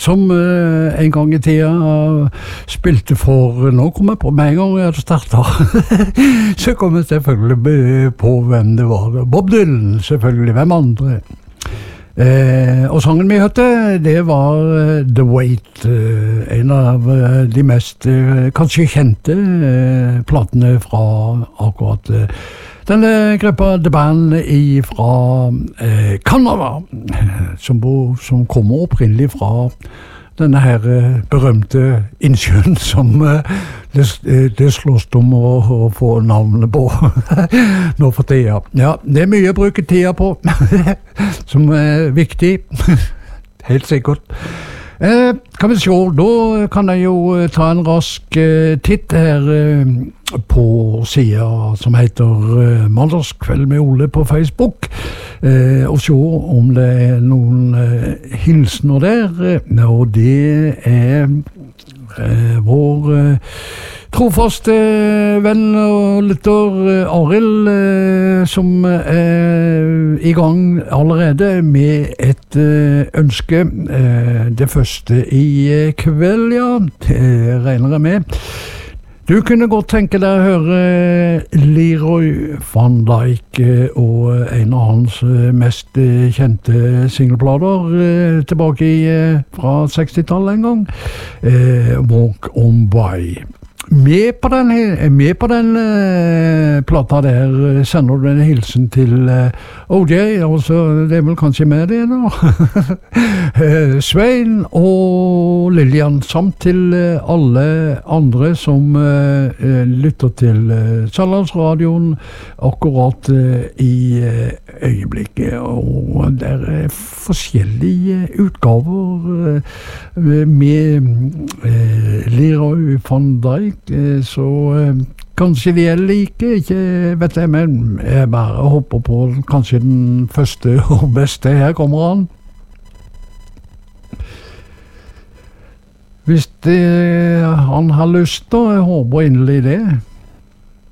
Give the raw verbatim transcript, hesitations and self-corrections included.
som uh, en gang i tida uh, spilte for, nå kom jeg på med en gang jeg hadde startet, så kom jeg selvfølgelig på hvem det var. Bob Dylan, selvfølgelig, hvem andre? Uh, og sangen vi hørte, det var uh, The Wait, uh, en av uh, de mest uh, kanskje kjente uh, platene fra akkurat uh, denne gruppa The Band fra eh, Canada, som, som kommer opprinnelig fra denne her berømte innsjøen som eh, det, det slåss om å, å få navnet på nå for tida. Ja, det er mye å bruke tida på, som er viktig, helt sikkert. Eh, kan vi se, da kan jeg jo ta en rask eh, titt her eh, på siden som heter eh, Mandagskveld med Ole på Facebook, eh, og se om det er noen eh, hilsener der, eh, og det er eh, vår eh, trofaste venn og lytter eh, Arild, eh, som er i gang allerede med et eh, ønske, eh, det første i eh, kveld, ja, det regner jeg med. Du kunne godt tenke deg å høre Leroy Van Dyke og en av hans mest kjente singleplater tilbake i, fra sekstitallet en gang, Walk On By. Med på den, med på den uh, plata der sender du en hilsen til uh, O J, altså det er vel kanskje med det da, uh, Svein og Lillian, samt til uh, alle andre som uh, uh, lytter til uh, Sørlandsradioen akkurat uh, i uh, øyeblikket, og der er forskjellige utgaver uh, med uh, Leroy Van Dyke, så eh, kanskje de er like, ikke vet jeg, men jeg bare hopper på kanskje den første og beste. Her kommer han. Hvis det, han har lyst da, jeg håper inderlig det.